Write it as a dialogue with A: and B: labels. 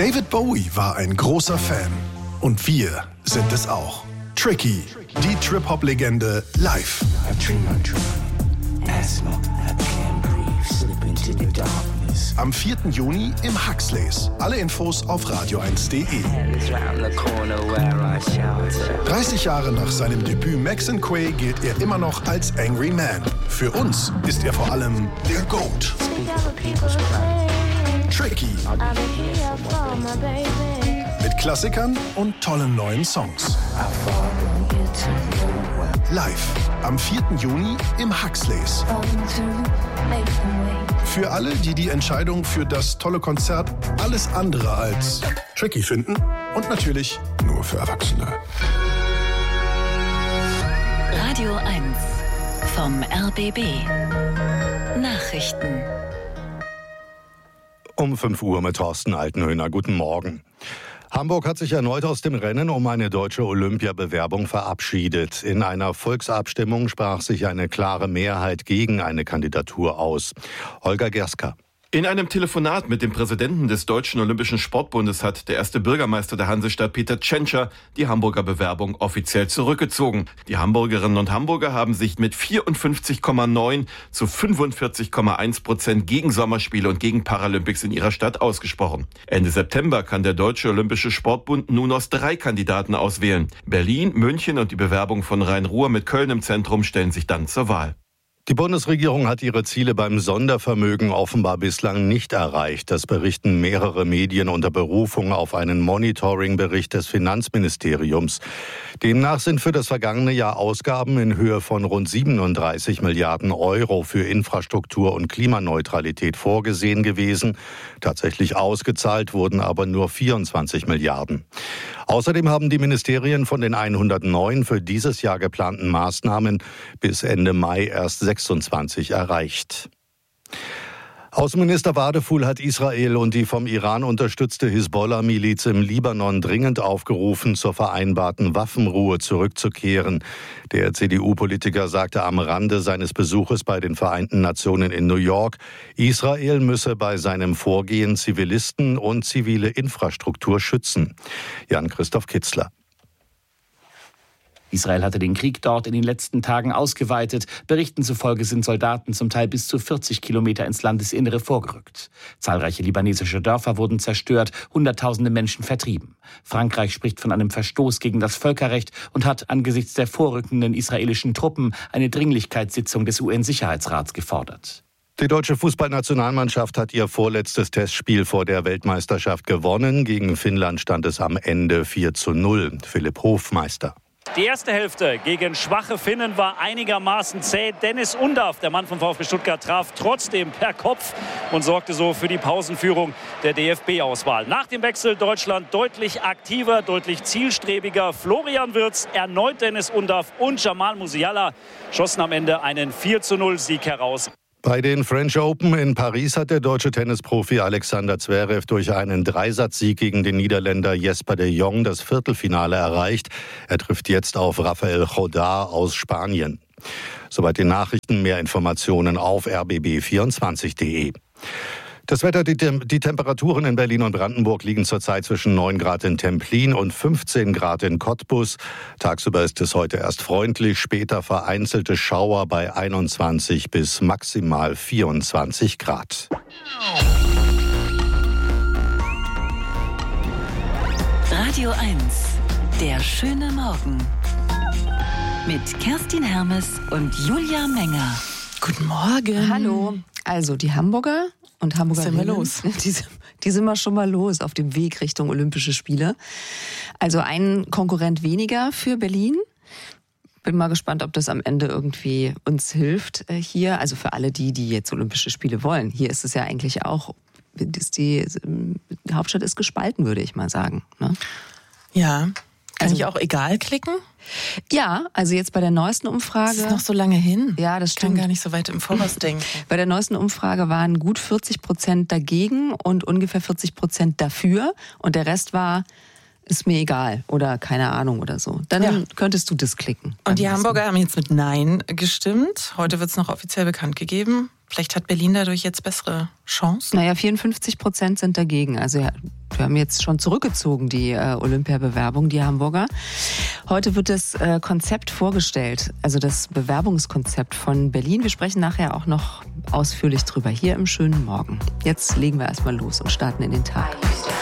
A: David Bowie war ein großer Fan. Und wir sind es auch. Tricky, die Trip-Hop-Legende live. Am 4. Juni im Huxleys. Alle Infos auf radio1.de. 30 Jahre nach seinem Debüt Max & Quay gilt er immer noch als Angry Man. Für uns ist er vor allem der GOAT. Tricky. Mit Klassikern und tollen neuen Songs. Live am 4. Juni im Huxleys. Für alle, die die Entscheidung für das tolle Konzert alles andere als tricky finden und natürlich nur für Erwachsene.
B: Radio 1 vom RBB. Nachrichten.
C: Um 5 Uhr mit Thorsten Altenhöhner. Guten Morgen. Hamburg hat sich erneut aus dem Rennen um eine deutsche Olympiabewerbung verabschiedet. In einer Volksabstimmung sprach sich eine klare Mehrheit gegen eine Kandidatur aus. Holger Gerska.
D: In einem Telefonat mit dem Präsidenten des Deutschen Olympischen Sportbundes hat der erste Bürgermeister der Hansestadt, Peter Tschentscher, die Hamburger Bewerbung offiziell zurückgezogen. Die Hamburgerinnen und Hamburger haben sich mit 54,9 zu 45,1% gegen Sommerspiele und gegen Paralympics in ihrer Stadt ausgesprochen. Ende September kann der Deutsche Olympische Sportbund nun aus 3 Kandidaten auswählen. Berlin, München und die Bewerbung von Rhein-Ruhr mit Köln im Zentrum stellen sich dann zur Wahl.
C: Die Bundesregierung hat ihre Ziele beim Sondervermögen offenbar bislang nicht erreicht. Das berichten mehrere Medien unter Berufung auf einen Monitoring-Bericht des Finanzministeriums. Demnach sind für das vergangene Jahr Ausgaben in Höhe von rund 37 Milliarden Euro für Infrastruktur und Klimaneutralität vorgesehen gewesen. Tatsächlich ausgezahlt wurden aber nur 24 Milliarden. Außerdem haben die Ministerien von den 109 für dieses Jahr geplanten Maßnahmen bis Ende Mai erst 26 erreicht. Außenminister Wadefuhl hat Israel und die vom Iran unterstützte Hisbollah-Miliz im Libanon dringend aufgerufen, zur vereinbarten Waffenruhe zurückzukehren. Der CDU-Politiker sagte am Rande seines Besuches bei den Vereinten Nationen in New York, Israel müsse bei seinem Vorgehen Zivilisten und zivile Infrastruktur schützen. Jan-Christoph Kitzler.
E: Israel hatte den Krieg dort in den letzten Tagen ausgeweitet. Berichten zufolge sind Soldaten zum Teil bis zu 40 Kilometer ins Landesinnere vorgerückt. Zahlreiche libanesische Dörfer wurden zerstört, Hunderttausende Menschen vertrieben. Frankreich spricht von einem Verstoß gegen das Völkerrecht und hat angesichts der vorrückenden israelischen Truppen eine Dringlichkeitssitzung des UN-Sicherheitsrats gefordert.
C: Die deutsche Fußballnationalmannschaft hat ihr vorletztes Testspiel vor der Weltmeisterschaft gewonnen. Gegen Finnland stand es am Ende 4:0. Philipp Hofmeister.
F: Die erste Hälfte gegen schwache Finnen war einigermaßen zäh. Dennis Undaff, der Mann vom VfB Stuttgart, traf trotzdem per Kopf und sorgte so für die Pausenführung der DFB-Auswahl. Nach dem Wechsel Deutschland deutlich aktiver, deutlich zielstrebiger. Florian Wirtz, erneut Dennis Undaff und Jamal Musiala schossen am Ende einen 4:0-Sieg heraus.
C: Bei den French Open in Paris hat der deutsche Tennisprofi Alexander Zverev durch einen Dreisatzsieg gegen den Niederländer Jesper de Jong das Viertelfinale erreicht. Er trifft jetzt auf Rafael Jodar aus Spanien. Soweit die Nachrichten, mehr Informationen auf rbb24.de. Das Wetter, die Temperaturen in Berlin und Brandenburg liegen zurzeit zwischen 9 Grad in Templin und 15 Grad in Cottbus. Tagsüber ist es heute erst freundlich, später vereinzelte Schauer bei 21 bis maximal 24 Grad.
B: Radio 1, der schöne Morgen. Mit Kerstin Hermes und Julia Menger.
G: Guten Morgen.
H: Hallo. Also die Hamburger und Hamburgerinnen,
G: sind wir los?
H: Die sind wir schon mal los auf dem Weg Richtung Olympische Spiele. Also ein Konkurrent weniger für Berlin. Bin mal gespannt, ob das am Ende irgendwie uns hilft hier. Also für alle die jetzt Olympische Spiele wollen. Hier ist es ja eigentlich auch, die Hauptstadt ist gespalten, würde ich mal sagen. Ne?
G: Ja. Kann ich auch egal klicken?
H: Ja, also jetzt bei der neuesten Umfrage.
G: Das ist noch so lange hin.
H: Ja, das stimmt.
G: Ich kann gar nicht so weit im Voraus denken.
H: Bei der neuesten Umfrage waren gut 40% dagegen und ungefähr 40% dafür. Und der Rest war, ist mir egal oder keine Ahnung oder so. Dann könntest du das klicken.
G: Und die Hamburger haben jetzt mit Nein gestimmt. Heute wird es noch offiziell bekannt gegeben. Vielleicht hat Berlin dadurch jetzt bessere Chancen.
H: Naja, 54% sind dagegen. Also ja, Wir haben jetzt schon zurückgezogen, die Olympiabewerbung, die Hamburger. Heute wird das Konzept vorgestellt, also das Bewerbungskonzept von Berlin. Wir sprechen nachher auch noch ausführlich drüber hier im schönen Morgen. Jetzt legen wir erstmal los und starten in den Tag.